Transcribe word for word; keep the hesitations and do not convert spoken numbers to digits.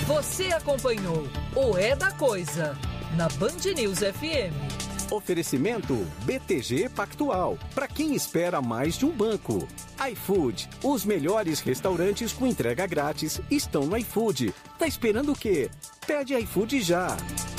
Você acompanhou o É da Coisa na Band News F M. Oferecimento B T G Pactual, para quem espera mais de um banco. iFood, os melhores restaurantes com entrega grátis estão no iFood. Tá esperando o quê? Pede iFood já.